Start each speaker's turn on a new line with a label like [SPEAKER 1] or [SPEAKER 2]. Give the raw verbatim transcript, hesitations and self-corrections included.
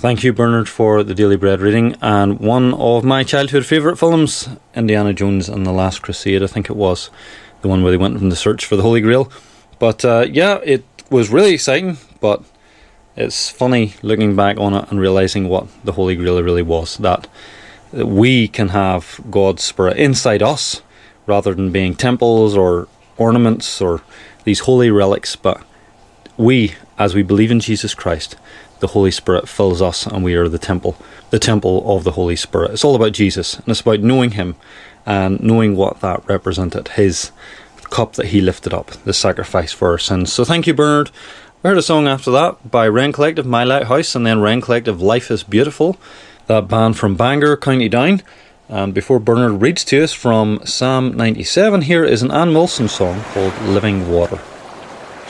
[SPEAKER 1] Thank you, Bernard, for the Daily Bread reading, and one of my childhood favourite films, Indiana Jones and the Last Crusade, I think it was, the one where they went on the search for the Holy Grail. But uh, yeah, it was really exciting, but it's funny looking back on it and realising what the Holy Grail really was, that we can have God's Spirit inside us, rather than being temples or ornaments or these holy relics, but we, as we believe in Jesus Christ, the Holy Spirit fills us, and we are the temple, the temple of the Holy Spirit. It's all about Jesus, and it's about knowing him and knowing what that represented, his cup that he lifted up, the sacrifice for our sins. So thank you, Bernard. We heard a song after that by Wren Collective, My Lighthouse, and then Wren Collective, Life is Beautiful, that band from Bangor, County Down. And before Bernard reads to us from Psalm ninety-seven, here is an Ann Wilson song called Living Water.